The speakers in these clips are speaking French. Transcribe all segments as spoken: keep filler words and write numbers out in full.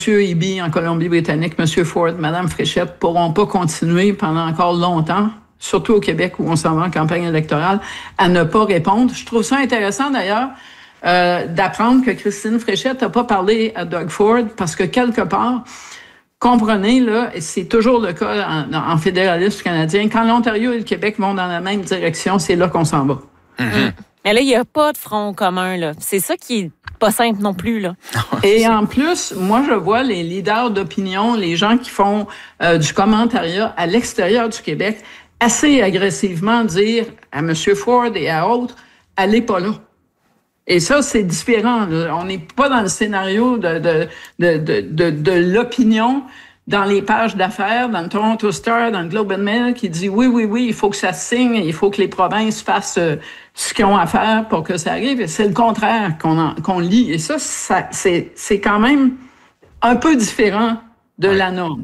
Eby en Colombie-Britannique, M. Ford, Mme Fréchette ne pourront pas continuer pendant encore longtemps, surtout au Québec où on s'en va en campagne électorale, à ne pas répondre. Je trouve ça intéressant d'ailleurs euh, d'apprendre que Christine Fréchette n'a pas parlé à Doug Ford parce que quelque part, comprenez, là, et c'est toujours le cas en, en fédéralisme canadien, quand l'Ontario et le Québec vont dans la même direction, c'est là qu'on s'en va. Mm-hmm. Mais là, il n'y a pas de front commun, là. C'est ça qui est pas simple non plus, là. Et en plus, moi, je vois les leaders d'opinion, les gens qui font euh, du commentariat à l'extérieur du Québec, assez agressivement dire à M. Ford et à autres, allez pas là. Et ça, c'est différent, là. On n'est pas dans le scénario de, de, de, de, de, de l'opinion dans les pages d'affaires, dans le Toronto Star, dans le Globe and Mail, qui dit oui, oui, oui, il faut que ça se signe, il faut que les provinces fassent euh, ce qu'ils ont à faire pour que ça arrive. Et c'est le contraire qu'on, en, qu'on lit. Et ça, ça c'est, c'est quand même un peu différent de ouais. la norme.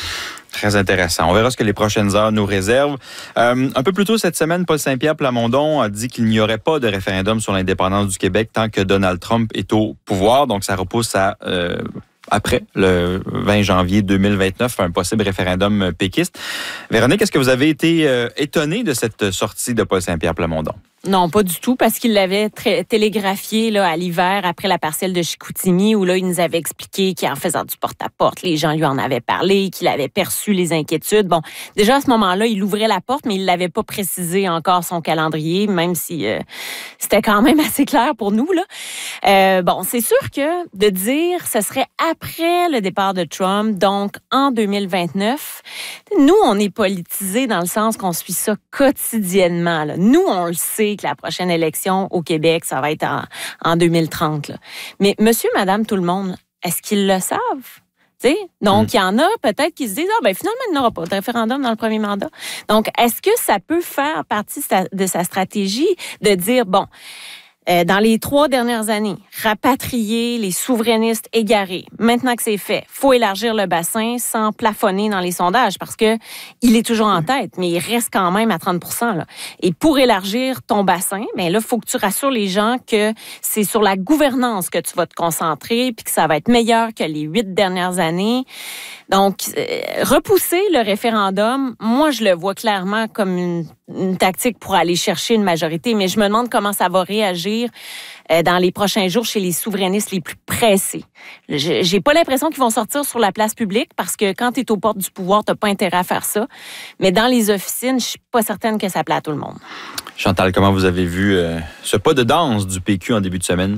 Très intéressant. On verra ce que les prochaines heures nous réservent. Euh, un peu plus tôt cette semaine, Paul Saint-Pierre Plamondon a dit qu'il n'y aurait pas de référendum sur l'indépendance du Québec tant que Donald Trump est au pouvoir. Donc, ça repousse à... Euh, après le vingt janvier deux mille vingt-neuf, un possible référendum péquiste. Véronique, est-ce que vous avez été euh, étonnée de cette sortie de Paul Saint-Pierre Plamondon? Non, pas du tout, parce qu'il l'avait très télégraphié là, à l'hiver, après la partielle de Chicoutimi, où là, il nous avait expliqué qu'en faisant du porte-à-porte, les gens lui en avaient parlé, qu'il avait perçu les inquiétudes. Bon, déjà à ce moment-là, il ouvrait la porte, mais il l'avait pas précisé encore son calendrier, même si euh, c'était quand même assez clair pour nous, là. Euh, bon, c'est sûr que de dire ce serait après le départ de Trump, donc en deux mille vingt-neuf, nous, on est politisés dans le sens qu'on suit ça quotidiennement, là. Nous, on le sait que la prochaine élection au Québec, ça va être en, en deux mille trente. Là. Mais monsieur, madame, tout le monde, est-ce qu'ils le savent? T'sais? Donc, il mmh. y en a peut-être qui se disent « Ah, ben finalement, il n'y aura pas de référendum dans le premier mandat. » Donc, est-ce que ça peut faire partie de sa, de sa stratégie de dire « Bon, Euh, dans les trois dernières années, rapatrier les souverainistes égarés. Maintenant que c'est fait, faut élargir le bassin sans plafonner dans les sondages parce que il est toujours en tête, mais il reste quand même à trente pour cent. Là. Et pour élargir ton bassin, ben là, faut que tu rassures les gens que c'est sur la gouvernance que tu vas te concentrer puis que ça va être meilleur que les huit dernières années. Donc, euh, repousser le référendum, moi, je le vois clairement comme une, une tactique pour aller chercher une majorité, mais je me demande comment ça va réagir euh, dans les prochains jours chez les souverainistes les plus pressés. Je, j'ai pas l'impression qu'ils vont sortir sur la place publique parce que quand tu es aux portes du pouvoir, t'as pas intérêt à faire ça. Mais dans les officines, je suis pas certaine que ça plaît à tout le monde. Chantal, comment vous avez vu euh, ce pas de danse du P Q en début de semaine?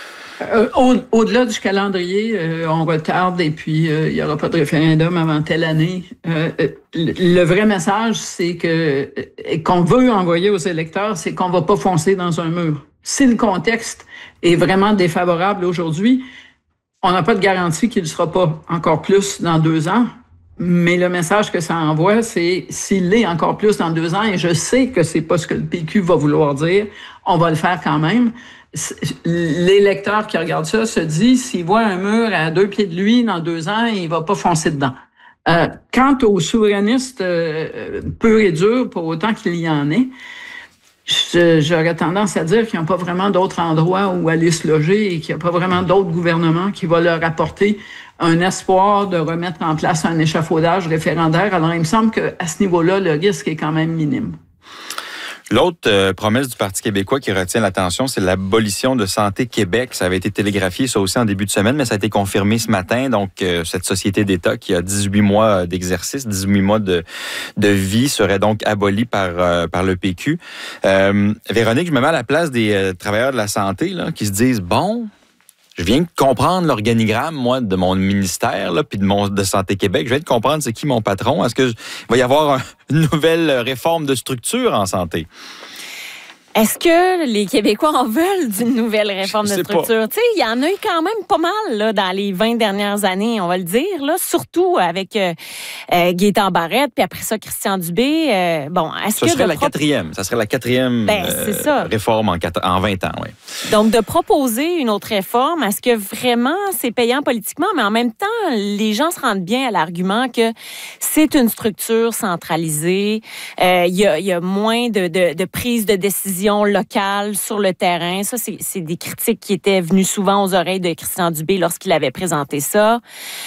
Euh, au, au-delà du calendrier, euh, on retarde et puis euh, il n'y aura pas de référendum avant telle année. Euh, le, le vrai message, c'est que et qu'on veut envoyer aux électeurs, c'est qu'on ne va pas foncer dans un mur. Si le contexte est vraiment défavorable aujourd'hui, on n'a pas de garantie qu'il ne sera pas encore plus dans deux ans. Mais le message que ça envoie, c'est s'il l'est encore plus dans deux ans, et je sais que c'est pas ce que le P Q va vouloir dire, on va le faire quand même. L'électeur qui regarde ça se dit, s'il voit un mur à deux pieds de lui dans deux ans, il va pas foncer dedans. Euh, quant aux souverainistes euh, purs et durs, pour autant qu'il y en ait, je, j'aurais tendance à dire qu'il n'y a pas vraiment d'autre endroit où aller se loger et qu'il n'y a pas vraiment d'autre gouvernement qui va leur apporter un espoir de remettre en place un échafaudage référendaire. Alors, il me semble qu'à ce niveau-là, le risque est quand même minime. L'autre euh, promesse du Parti québécois qui retient l'attention, c'est l'abolition de Santé Québec. Ça avait été télégraphié, ça aussi, en début de semaine, mais ça a été confirmé ce matin. Donc, euh, cette société d'État qui a dix-huit mois d'exercice, dix-huit mois de, de vie, serait donc abolie par, euh, par le P Q. Euh, Véronique, je me mets à la place des euh, travailleurs de la santé là, qui se disent, bon... Je viens de comprendre l'organigramme, moi, de mon ministère, là, puis de mon de Santé Québec. Je viens de comprendre c'est qui mon patron. Est-ce que il va y avoir un, une nouvelle réforme de structure en santé? Est-ce que les Québécois en veulent d'une nouvelle réforme de structure? Tu sais, il y en a eu quand même pas mal là, dans les vingt dernières années, on va le dire, là, surtout avec euh, euh, Gaétan Barrette, puis après ça, Christian Dubé. Euh, bon, est-ce ça que serait la pro... quatrième. Ça serait la quatrième ben, euh, réforme en, quatre, en vingt ans, oui. Donc, de proposer une autre réforme, est-ce que vraiment c'est payant politiquement, mais en même temps, les gens se rendent bien à l'argument que c'est une structure centralisée, il euh, y, a, y a moins de, de, de prise de décision locale sur le terrain. Ça, c'est, c'est des critiques qui étaient venues souvent aux oreilles de Christian Dubé lorsqu'il avait présenté ça.